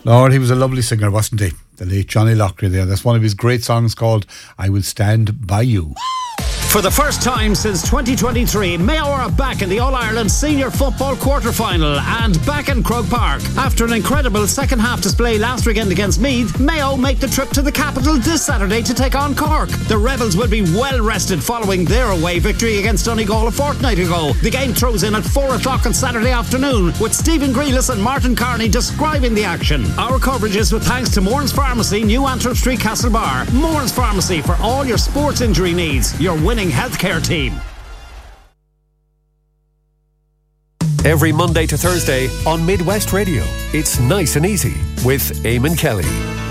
Lord, he was a lovely singer, wasn't he? The late Johnny Loughrey there. That's one of his great songs called I Will Stand By You. For the first time since 2023, Mayo are back in the All-Ireland Senior Football Quarter-Final and back in Croke Park. After an incredible second-half display last weekend against Meath, Mayo make the trip to the capital this Saturday to take on Cork. The Rebels will be well-rested following their away victory against Donegal a fortnight ago. The game throws in at 4 o'clock on Saturday afternoon, with Stephen Grealis and Martin Carney describing the action. Our coverage is with thanks to Moran's Pharmacy, New Antrim Street, Castlebar. Moran's Pharmacy for all your sports injury needs. Your winning healthcare team. Every Monday to Thursday on Midwest Radio, it's Nice and Easy with Eamon Kelly.